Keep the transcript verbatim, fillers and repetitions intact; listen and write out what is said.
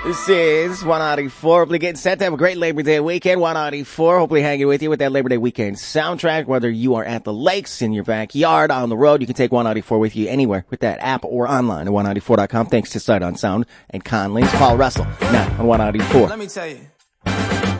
This is one ninety-four. Hopefully getting set to have a great Labor Day weekend. one ninety-four. Hopefully hanging with you with that Labor Day weekend soundtrack. Whether you are at the lakes, in your backyard, on the road, you can take one ninety-four with you anywhere with that app or online at one ninety-four dot com. Thanks to Sight on Sound and Conley's Paul Russell. Now on one ninety-four. Let me tell you.